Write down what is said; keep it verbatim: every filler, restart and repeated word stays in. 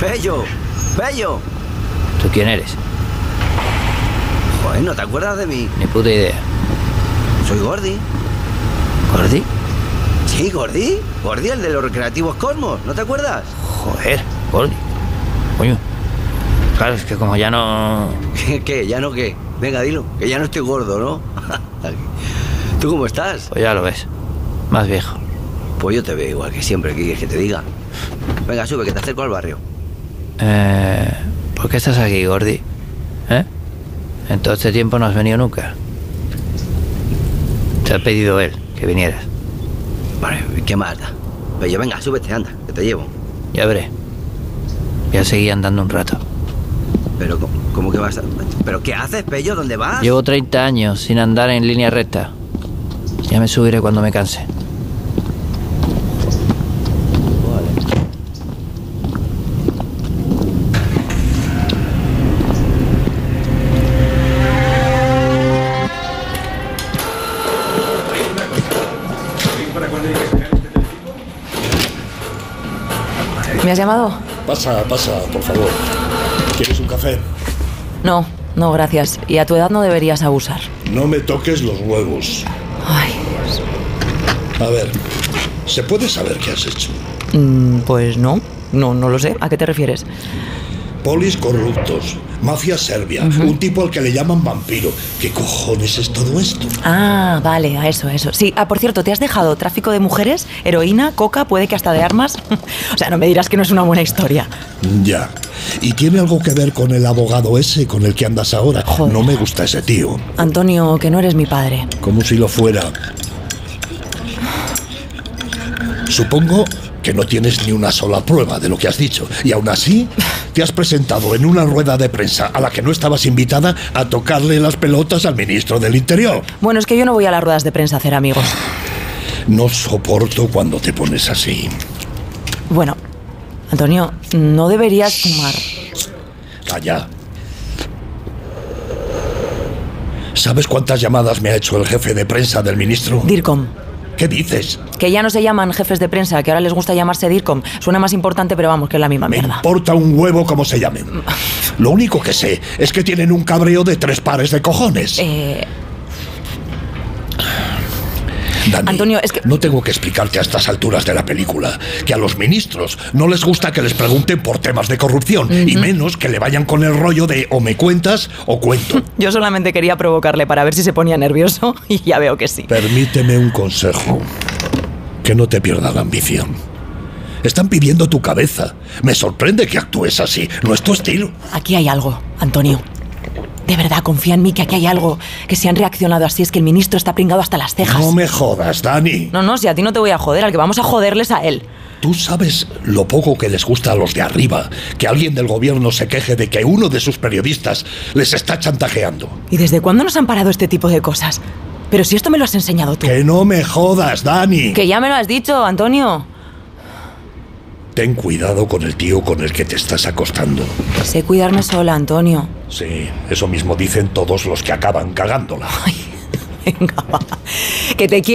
Pello, Pello. ¿Tú quién eres? Joder, ¿no te acuerdas de mí? Ni puta idea. Soy Gordi. ¿Gordi? Sí, Gordi. Gordi, el de los recreativos Cosmos, ¿no te acuerdas? Joder, Gordi. Coño. Claro, es que como ya no... ¿Qué? ¿Qué? ¿Ya no qué? Venga, dilo, que ya no estoy gordo, ¿no? ¿Tú cómo estás? Pues ya lo ves. Más viejo. Pues yo te veo igual que siempre, ¿qué quieres que te diga? Venga, sube, que te acerco al barrio. Eh... ¿Por qué estás aquí, Gordi? ¿Eh? En todo este tiempo no has venido nunca. Te ha pedido él que vinieras. Vale, ¿qué más da? Pello, venga, súbete, anda, que te llevo. Ya veré. Ya seguí andando un rato. Pero, ¿cómo, cómo que vas a...? ¿Pero qué haces, Pello? ¿Dónde vas? Llevo treinta años sin andar en línea recta. Ya me subiré cuando me canse. ¿Me has llamado? Pasa, pasa, por favor. ¿Quieres un café? No, no, gracias. Y a tu edad no deberías abusar. No me toques los huevos. Ay, Dios. A ver, ¿se puede saber qué has hecho? Mm, pues no, no, no lo sé. ¿A qué te refieres? Polis corruptos, mafia serbia, uh-huh. Un tipo al que le llaman vampiro. ¿Qué cojones es todo esto? Ah, vale, a eso, a eso. Sí, ah, por cierto, ¿te has dejado tráfico de mujeres, heroína, coca, puede que hasta de armas? O sea, no me dirás que no es una buena historia. Ya. ¿Y tiene algo que ver con el abogado ese con el que andas ahora? Joder. No me gusta ese tío. Antonio, que no eres mi padre. Como si lo fuera. Supongo que no tienes ni una sola prueba de lo que has dicho. Y aún así, te has presentado en una rueda de prensa a la que no estabas invitada a tocarle las pelotas al ministro del Interior. Bueno, es que yo no voy a las ruedas de prensa a hacer amigos. No soporto cuando te pones así. Bueno, Antonio, no deberías fumar. Calla. ¿Sabes cuántas llamadas me ha hecho el jefe de prensa del ministro? DIRCOM. ¿Qué dices? Que ya no se llaman jefes de prensa, que ahora les gusta llamarse DIRCOM. Suena más importante, pero vamos, que es la misma Me mierda. Me importa un huevo cómo se llamen. Lo único que sé es que tienen un cabreo de tres pares de cojones. Eh... Dani, Antonio, es que... no tengo que explicarte a estas alturas de la película que a los ministros no les gusta que les pregunten por temas de corrupción, uh-huh. Y menos que le vayan con el rollo de o me cuentas o cuento. Yo solamente quería provocarle para ver si se ponía nervioso y ya veo que sí. Permíteme un consejo. Que no te pierda la ambición. Están pidiendo tu cabeza. Me sorprende que actúes así. No es tu estilo. Aquí hay algo, Antonio. De verdad, confía en mí, que aquí hay algo. Que si han reaccionado así es que el ministro está pringado hasta las cejas. No me jodas, Dani. No, no, si a ti no te voy a joder, al que vamos a joderles a él. Tú sabes lo poco que les gusta a los de arriba, que alguien del gobierno se queje de que uno de sus periodistas les está chantajeando. ¿Y desde cuándo nos han parado este tipo de cosas? Pero si esto me lo has enseñado tú. Que no me jodas, Dani. Que ya me lo has dicho, Antonio. Ten cuidado con el tío con el que te estás acostando. Sé cuidarme sola, Antonio. Sí, eso mismo dicen todos los que acaban cagándola. Ay, venga, va. Que te quiero.